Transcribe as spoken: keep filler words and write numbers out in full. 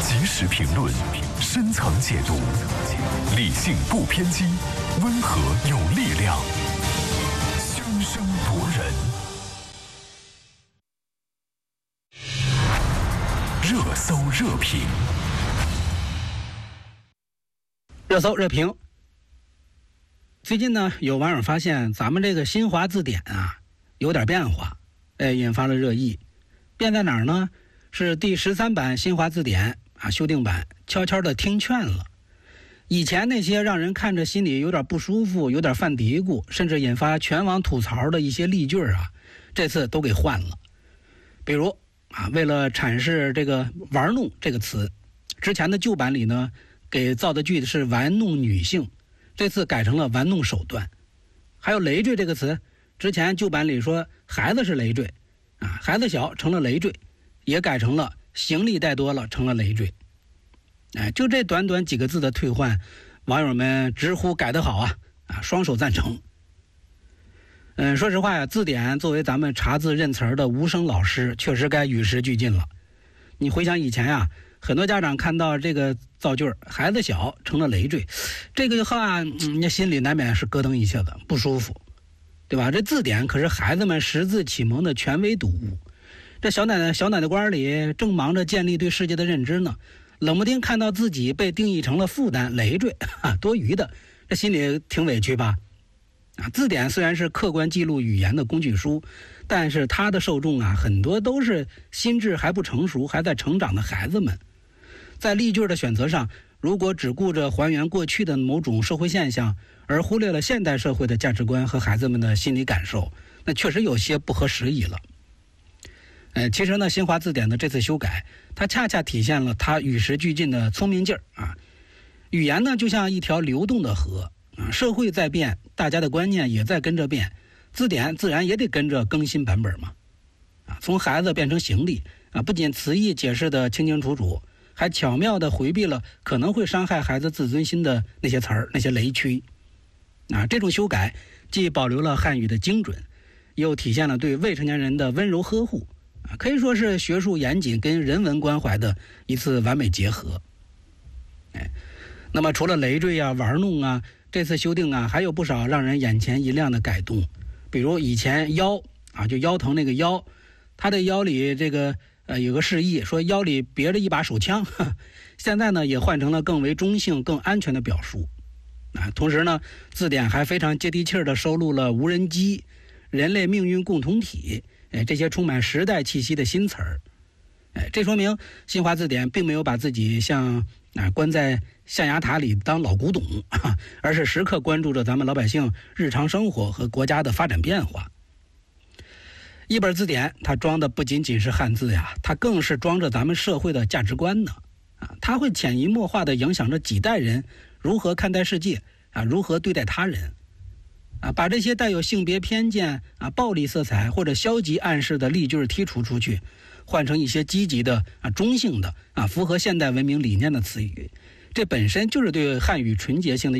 及时评论，深层解读，理性不偏激，温和有力量，声声夺人。热搜热评， 热搜热评。最近呢，有网友发现咱们这个新华字典啊有点变化，哎，引发了热议。变在哪儿呢？是第十三版新华字典啊修订版悄悄的听劝了。以前那些让人看着心里有点不舒服、有点犯嘀咕，甚至引发全网吐槽的一些例句啊，这次都给换了。比如啊，为了阐释这个“玩弄”这个词，之前的旧版里呢，给造的句是玩弄女性，这次改成了玩弄手段。还有累赘这个词，之前旧版里说孩子是累赘啊，孩子小成了累赘，也改成了行李带多了成了累赘。哎，就这短短几个字的退换，网友们直呼改得好啊啊，双手赞成。嗯，说实话呀，字典作为咱们查字认词儿的无声老师，确实该与时俱进了。你回想以前呀，很多家长看到这个造句“孩子小成了累赘”，这个话，嗯，那心里难免是咯噔一下子，不舒服，对吧？这字典可是孩子们识字启蒙的权威读物，这小奶奶小奶奶官里正忙着建立对世界的认知呢，冷不丁看到自己被定义成了负担、累赘、啊、多余的，这心里挺委屈吧？啊，字典虽然是客观记录语言的工具书，但是它的受众啊，很多都是心智还不成熟、还在成长的孩子们。在例句的选择上，如果只顾着还原过去的某种社会现象，而忽略了现代社会的价值观和孩子们的心理感受，那确实有些不合时宜了。呃，其实呢，新华字典的这次修改，它恰恰体现了它与时俱进的聪明劲儿啊。语言呢，就像一条流动的河啊，社会在变，大家的观念也在跟着变，字典自然也得跟着更新版本嘛。啊，从孩子变成行李啊，不仅词义解释的清清楚楚，还巧妙地回避了可能会伤害孩子自尊心的那些词儿、那些雷区。啊，这种修改既保留了汉语的精准，又体现了对未成年人的温柔呵护。啊，可以说是学术严谨跟人文关怀的一次完美结合。哎，那么除了累赘啊、玩弄啊，这次修订啊，还有不少让人眼前一亮的改动。比如以前腰啊，就腰疼那个腰，它的腰里这个呃有个释义，说腰里别着一把手枪，呵现在呢也换成了更为中性、更安全的表述。啊，同时呢，字典还非常接地气儿地收录了无人机、人类命运共同体。哎，这些充满时代气息的新词儿，哎，这说明新华字典并没有把自己像啊关在象牙塔里当老古董，啊，而是时刻关注着咱们老百姓日常生活和国家的发展变化。一本字典，它装的不仅仅是汉字呀，它更是装着咱们社会的价值观呢。啊，它会潜移默化地影响着几代人如何看待世界啊，如何对待他人。啊，把这些带有性别偏见啊、暴力色彩或者消极暗示的例句剔除出去，换成一些积极的啊、中性的啊、符合现代文明理念的词语，这本身就是对汉语纯洁性的